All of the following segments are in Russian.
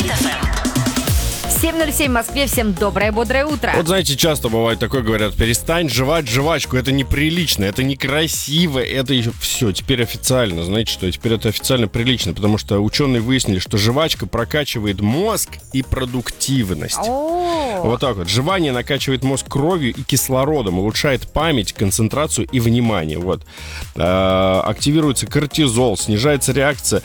Хит FM. 7:07 в Москве. Всем доброе, бодрое утро. Вот знаете, часто бывает такое, говорят, перестань жевать жвачку, это неприлично, это некрасиво, это еще все, теперь официально, знаете что, теперь это официально прилично, потому что ученые выяснили, что жвачка прокачивает мозг и продуктивность. Вот так вот. Жевание накачивает мозг кровью и кислородом, улучшает память, концентрацию и внимание. Вот. Активируется кортизол, снижается реакция...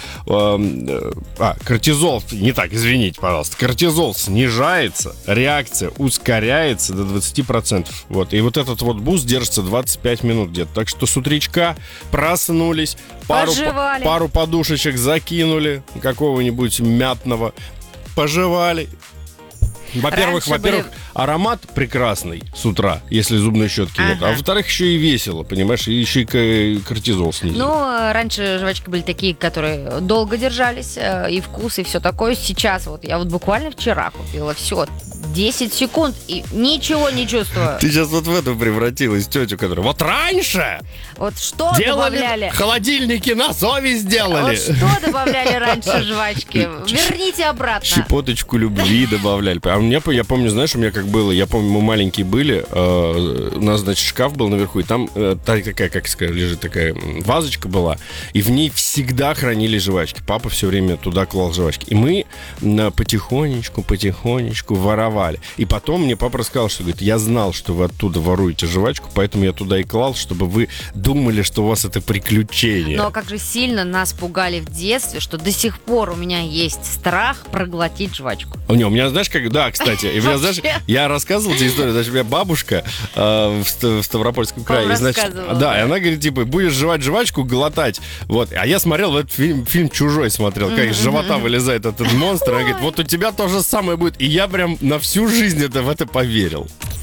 кортизол, не так, извините, пожалуйста. Кортизол снижается, реакция ускоряется до 20%. Вот. И вот этот вот буст держится 25 минут где-то. Так что с утречка проснулись, пару подушечек закинули, какого-нибудь мятного, пожевали. Во-первых, аромат прекрасный с утра, если зубной щетки нет. А во-вторых, еще и весело, понимаешь, и еще и кортизол снизил. Ну, раньше жвачки были такие, которые долго держались, и вкус, и все такое. Сейчас вот я вот буквально вчера купила все. 10 секунд и ничего не чувствую. Ты сейчас вот в эту превратилась, тетю, которая... Вот раньше! Вот что добавляли? Холодильники на совесть делали. Вот что добавляли раньше жвачки? Верните обратно. Щепоточку любви добавляли. А я помню, знаешь, у меня как было, я помню, мы маленькие были, у нас, значит, шкаф был наверху, и там такая, как сказать, лежит такая вазочка была, и в ней всегда хранили жвачки. Папа все время туда клал жвачки. И мы потихонечку воровали. И потом мне папа рассказал, что, говорит, я знал, что вы оттуда воруете жвачку, поэтому я туда и клал, чтобы вы думали, что у вас это приключение. Но как же сильно нас пугали в детстве, что до сих пор у меня есть страх проглотить жвачку. У меня, знаешь, как... Да, кстати, и меня, знаешь, я рассказывал тебе историю, значит, у меня бабушка в Ставропольском крае, и, значит, да, и она говорит, типа, будешь жевать жвачку, глотать, вот, а я смотрел этот фильм «Чужой» смотрел, как из живота вылезает этот монстр, она говорит, вот у тебя то же самое будет, и я прям на всю жизнь в это поверил.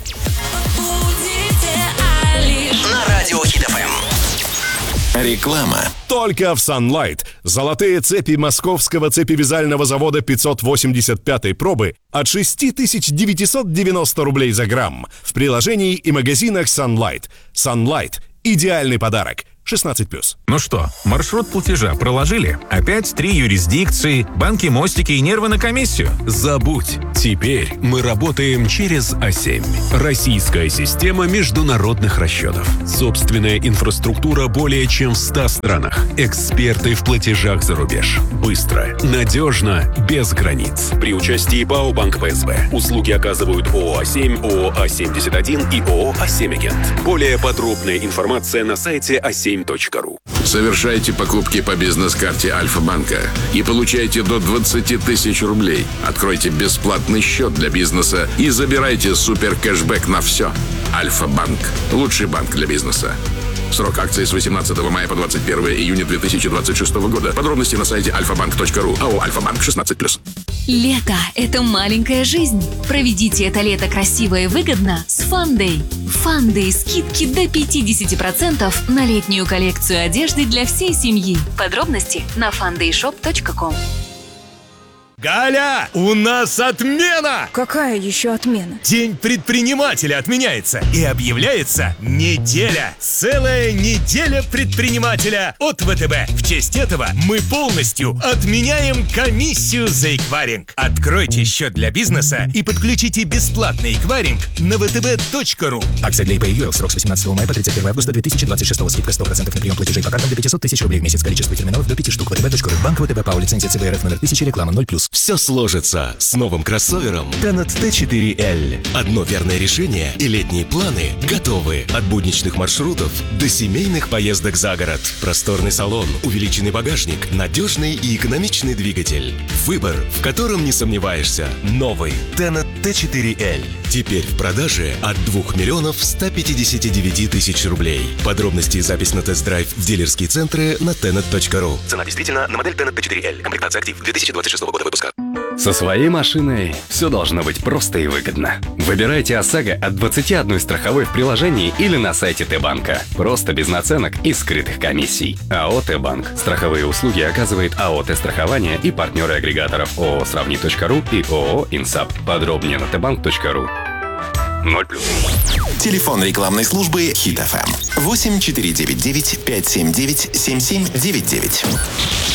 На радио Хит FM. Реклама. Только в Sunlight. Золотые цепи московского цепевязального завода 585-й пробы от 6990 рублей за грамм. В приложении и магазинах Sunlight. Sunlight – идеальный подарок. 16+. Ну что, маршрут платежа проложили? Опять 3 юрисдикции, банки, мостики и нервы на комиссию? Забудь. Теперь мы работаем через А7. Российская система международных расчетов. Собственная инфраструктура более чем в 100 странах. Эксперты в платежах за рубеж. Быстро, надежно, без границ. При участии ПАО «Банк ПСБ». Услуги оказывают ООО А7, ООО А71 и ООО А7-агент. Более подробная информация на сайте A7.ru. Совершайте покупки по бизнес-карте Альфа-банка и получайте до 20 тысяч рублей. Откройте бесплатный счет для бизнеса и забирайте супер кэшбэк на все. Альфа-банк. Лучший банк для бизнеса. Срок акции с 18 мая по 21 июня 2026 года. Подробности на сайте alfabank.ru. АО «Альфа-банк» 16+. Лето – это маленькая жизнь. Проведите это лето красиво и выгодно с Фандэй. Фандэй – скидки до 50% на летнюю коллекцию одежды для всей семьи. Подробности на fundaysshop.com. Галя, у нас отмена! Какая еще отмена? День предпринимателя отменяется и объявляется неделя. Целая неделя предпринимателя от ВТБ. В честь этого мы полностью отменяем комиссию за эквайринг. Откройте счет для бизнеса и подключите бесплатный эквайринг на vtb.ru. Акция для ИП срок с 18 мая по 31 августа 2026. Скидка 100% на прием платежей по картам до 500 тысяч рублей в месяц. Количество терминалов до 5 штук. vtb.ru. Банк ВТБ ПАО. Лицензия ЦБРФ номер 1000. Реклама 0+. Все сложится с новым кроссовером Tenet T4L. Одно верное решение и летние планы готовы. От будничных маршрутов до семейных поездок за город. Просторный салон, увеличенный багажник, надежный и экономичный двигатель. Выбор, в котором не сомневаешься. Новый Tenet T4L. Теперь в продаже от 2 159 000 рублей. Подробности и запись на тест-драйв в дилерские центры на tenet.ru. Цена действительно на модель Tenet T4L. Комплектация актив 2026 года выпуска. Со своей машиной все должно быть просто и выгодно. Выбирайте ОСАГО от 21 страховой в приложении или на сайте Т-банка. Просто без наценок и скрытых комиссий. АО Т-банк. Страховые услуги оказывает АО Т-страхование и партнеры агрегаторов ООО Сравни.ру и ООО Инсап. Подробнее на tbank.ru. 0+. Телефон рекламной службы Хит FM 8499 579 7799.